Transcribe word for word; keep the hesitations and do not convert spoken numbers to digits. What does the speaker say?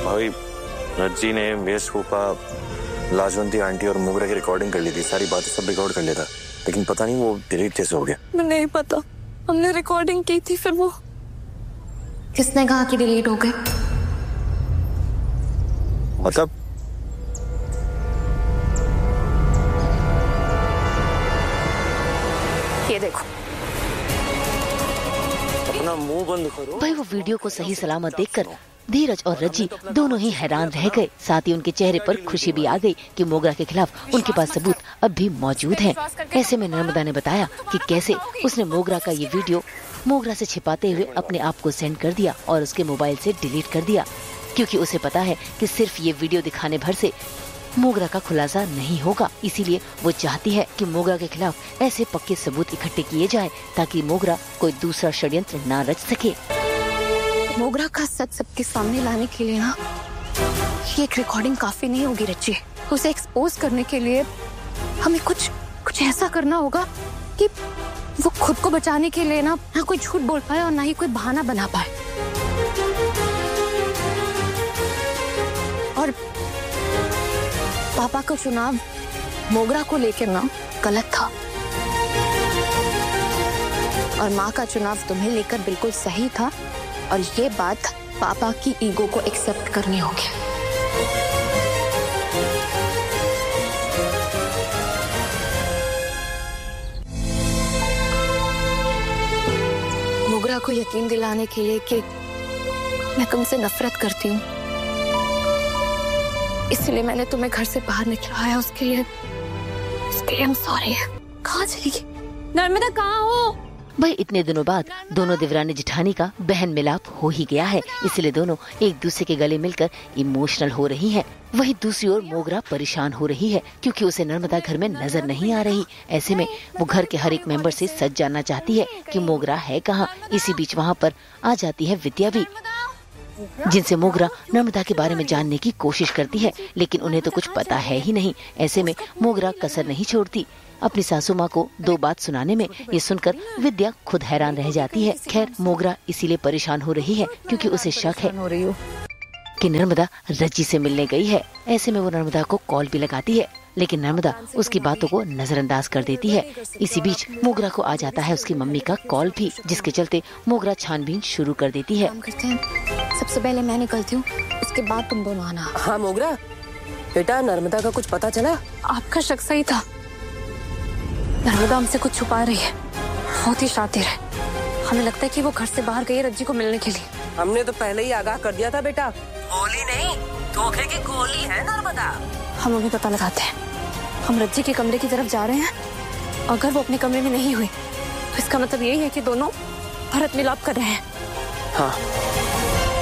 भाई रज्जी ने वेस्ट फूफा, लाजवंती आंटी और मोगरा की रिकॉर्डिंग कर ली थी, सारी बातें सब रिकॉर्ड कर लेता, लेकिन पता नहीं वो डिलीट कैसे हो गया। मैं नहीं पता, हमने रिकॉर्डिंग की थी, फिर वो किसने कहा कि डिलीट हो गए? मतलब ये देखो, अपना मुंह बंद करो। भाई वो वीडियो को सही सलामत देखकर धीरज और रज्जी दोनों ही हैरान रह गए। साथ ही उनके चेहरे पर खुशी भी आ गई कि मोगरा के खिलाफ उनके पास सबूत अब भी मौजूद हैं। ऐसे में नर्मदा ने बताया कि कैसे उसने मोगरा का ये वीडियो मोगरा से छिपाते हुए अपने आप को सेंड कर दिया और उसके मोबाइल से डिलीट कर दिया, क्योंकि उसे पता है कि सिर्फ ये वीडियो दिखाने भर से मोगरा का खुलासा नहीं होगा। इसीलिए वो चाहती है कि मोगरा के खिलाफ ऐसे पक्के सबूत इकट्ठे किए जाएं ताकि मोगरा कोई दूसरा षड्यंत्र ना रच सके। मोगरा का सच सबके सामने लाने के लिए ना ये एक रिकॉर्डिंग काफी नहीं होगी रच्ची। उसे एक्सपोज करने के लिए हमें कुछ कुछ ऐसा करना होगा कि वो खुद को बचाने के लिए ना ना कोई झूठ बोल पाए और ना ही कोई बहाना बना पाए। और पापा का चुनाव मोगरा को लेकर ना गलत था और माँ का चुनाव तुम्हें लेकर बिल्कुल सही था, और ये बात पापा की ईगो को एक्सेप्ट करनी होगी। मोगरा को यकीन दिलाने के लिए कि मैं तुमसे नफरत करती हूँ, इसलिए मैंने तुम्हें घर से बाहर निकलवाया। उसके लिए उसके लिए I'm sorry। कहाँ चली गई? नर्मदा कहाँ हो? भाई इतने दिनों बाद दोनों देवरानी जिठानी का बहन मिलाप हो ही गया है, इसलिए दोनों एक दूसरे के गले मिलकर इमोशनल हो रही हैं। वहीं दूसरी ओर मोगरा परेशान हो रही है क्योंकि उसे नर्मदा घर में नजर नहीं आ रही। ऐसे में वो घर के हर एक मेंबर से सच जानना चाहती है कि मोगरा है कहाँ। इसी बीच वहाँ पर आ जाती है विद्या भी, जिनसे मोगरा नर्मदा के बारे में जानने की कोशिश करती है, लेकिन उन्हें तो कुछ पता है ही नहीं। ऐसे में मोगरा कसर नहीं छोड़ती अपनी सासू माँ को दो बात सुनाने में। ये सुनकर विद्या खुद हैरान रह जाती है। खैर मोगरा इसीलिए परेशान हो रही है क्योंकि उसे शक है कि नर्मदा रज्जी से मिलने गई है। ऐसे में वो नर्मदा को कॉल भी लगाती है, लेकिन नर्मदा उसकी बातों को नजरअंदाज कर देती है। इसी बीच मोगरा को आ जाता है उसकी मम्मी का कॉल भी, जिसके चलते मोगरा छानबीन शुरू कर देती है। सबसे पहले मैं निकलती हूँ, उसके बाद तुम दोनों आना। हाँ मोगरा बेटा, नर्मदा का कुछ पता चला? आपका शक सही था, नर्मदा हमसे कुछ छुपा रही है, बहुत ही शातिर है। हमें लगता है कि वो घर से बाहर गई है रज्जी को मिलने के लिए। हमने तो पहले ही आगाह कर दिया था बेटा। गोली नहीं, धोखे की गोली है नर्मदा। हम अभी पता लगाते हैं। हम रज्जी के कमरे की तरफ जा रहे हैं। अगर वो अपने कमरे में नहीं हुई तो इसका मतलब यही है कि दोनों भरत मिलाप कर रहे हैं। हाँ